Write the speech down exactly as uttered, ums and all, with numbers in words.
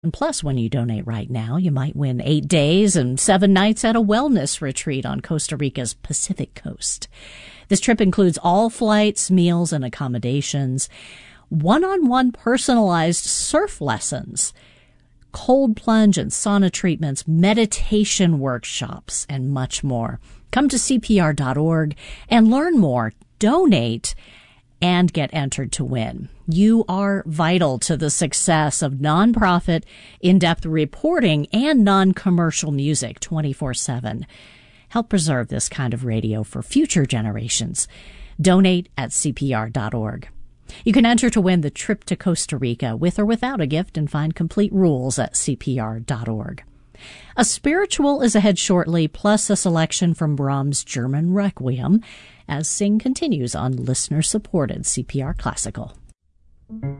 And plus, when you donate right now, you might win eight days and seven nights at a wellness retreat on Costa Rica's Pacific coast. This trip includes all flights, meals, and accommodations, one-on-one personalized surf lessons, cold plunge and sauna treatments, meditation workshops, and much more. Come to C P R dot org and learn more, donate, and get entered to win. You are vital to the success of nonprofit, in-depth reporting, and non-commercial music twenty-four seven. Help preserve this kind of radio for future generations. Donate at C P R dot org. You can enter to win the trip to Costa Rica with or without a gift and find complete rules at C P R dot org. A spiritual is ahead shortly, plus a selection from Brahms' German Requiem, as Sing continues on listener-supported C P R Classical.